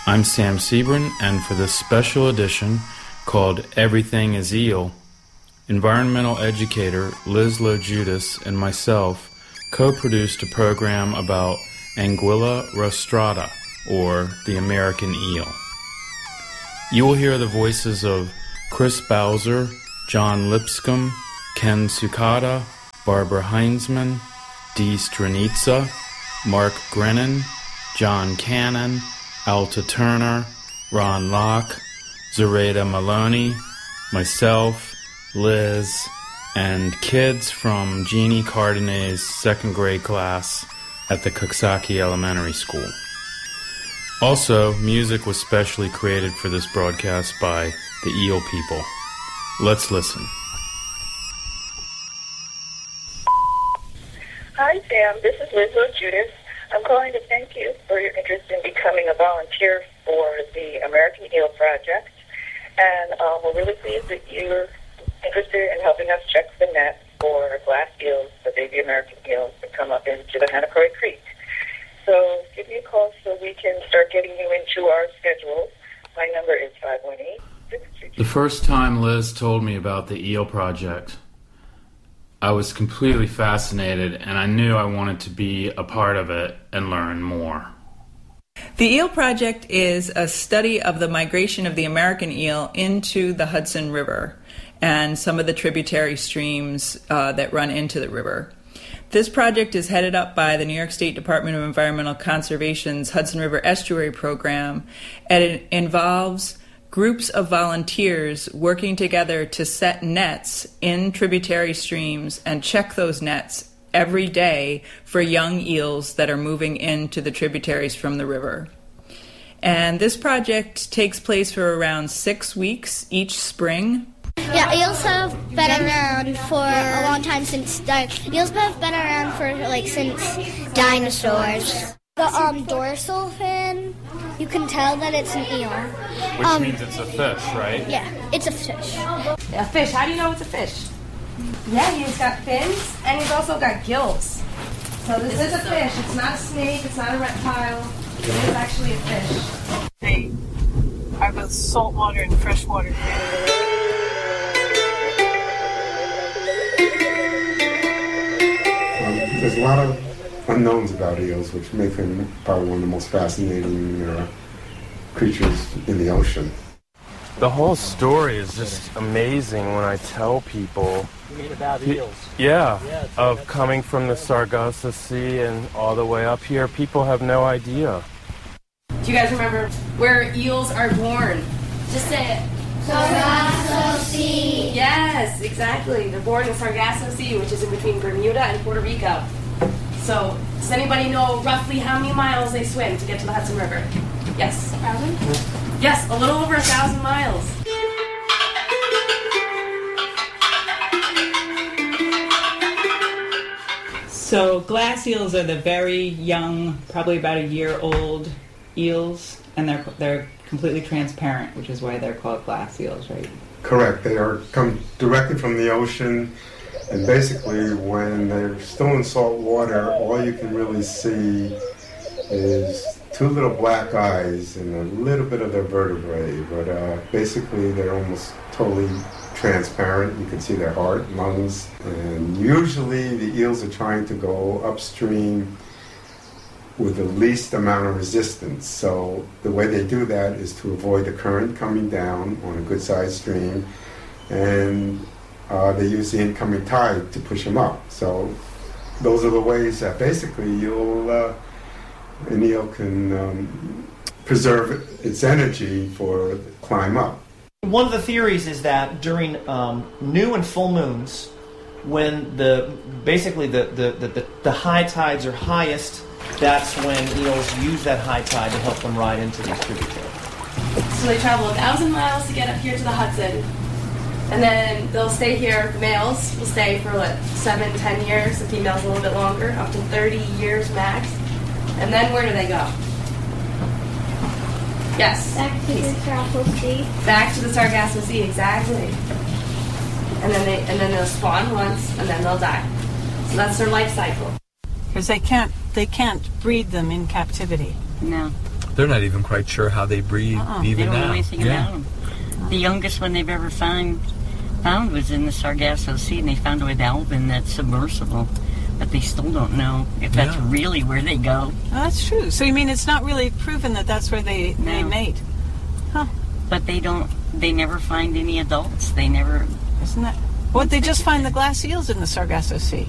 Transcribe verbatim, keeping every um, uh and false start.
I'm Sam Sebrin, and for this special edition called Everything is Eel, environmental educator Liz Lojudas and myself co-produced a program about Anguilla rostrata, or the American eel. You will hear the voices of Chris Bowser, John Lipscomb, Ken Sukata, Barbara Heinzman, Dee Stranitza, Mark Grennan, John Cannon, Alta Turner, Ron Locke, Zoraida Maloney, myself, Liz, and kids from Jeannie Cardenay's second grade class at the Coxsackie Elementary School. Also, music was specially created for this broadcast by the Eel People. Let's listen. Hi, Sam. This is Liz Lojudas. I'm calling to thank you for your interest in becoming a volunteer for the American Eel Project. And um, we're really pleased that you're interested in helping us check the net for glass eels, the baby American eels that come up into the Hanacroy Creek. So give me a call so we can start getting you into our schedule. My number is five one eight, six two two. The first time Liz told me about the Eel Project, I was completely fascinated, and I knew I wanted to be a part of it and learn more. The Eel Project is a study of the migration of the American eel into the Hudson River and some of the tributary streams uh, that run into the river. This project is headed up by the New York State Department of Environmental Conservation's Hudson River Estuary Program, and it involves groups of volunteers working together to set nets in tributary streams and check those nets every day for young eels that are moving into the tributaries from the river. And this project takes place for around six weeks each spring. Yeah, eels have been around for a long time since di- eels have been around for like since dinosaurs. The um, dorsal fin, you can tell that it's an eel. Which um, means it's a fish, right? Yeah, it's a fish. A fish. How do you know it's a fish? Yeah, he's got fins and he's also got gills. So this is a fish. It's not a snake. It's not a reptile. It is actually a fish. They are both saltwater and freshwater. There's a lot of unknowns about eels, which make them probably one of the most fascinating uh, creatures in the ocean. The whole story is just amazing when I tell people. You mean about eels? Yeah, yeah of coming from the Sargasso Sea and all the way up here. People have no idea. Do you guys remember where eels are born? Just say it. Sargasso Sea. Yes, exactly. They're born in the Sargasso Sea, which is in between Bermuda and Puerto Rico. So, does anybody know roughly how many miles they swim to get to the Hudson River? Yes. A thousand? Yes, a little over a thousand miles. So glass eels are the very young, probably about a year old eels, and they're they're completely transparent, which is why they're called glass eels, right? Correct. They are come directly from the ocean, and basically when they're still in salt water, all you can really see is two little black eyes and a little bit of their vertebrae, but uh, basically they're almost totally transparent. You can see their heart, lungs, and usually the eels are trying to go upstream with the least amount of resistance. So the way they do that is to avoid the current coming down on a good-sized stream, and uh, they use the incoming tide to push them up. So those are the ways that basically you'll uh, an eel can um, preserve its energy for climb up. One of the theories is that during um, new and full moons, when the basically the, the, the, the, the high tides are highest, that's when eels use that high tide to help them ride into these tributaries. So they travel a thousand miles to get up here to the Hudson, and then they'll stay here. The males will stay for like seven, ten years. The females a little bit longer, up to thirty years max. And then where do they go? Yes. Back to the Sargasso Sea. Back to the Sargasso Sea, exactly. And then they and then they'll spawn once, and then they'll die. So that's their life cycle. Because they can't they can't breed them in captivity. No. they're not even quite sure how they breathe Uh-uh. even They don't now. know anything yeah. about them. The youngest one they've ever find, found was in the Sargasso Sea, and they found it with Alvin, that's submersible. But they still don't know if that's Yeah. really where they go. Oh, that's true. So you mean it's not really proven that that's where they, No. they mate? Huh. But they don't, they never find any adults. They never... Isn't that... Well, they just find the glass eels in the Sargasso Sea.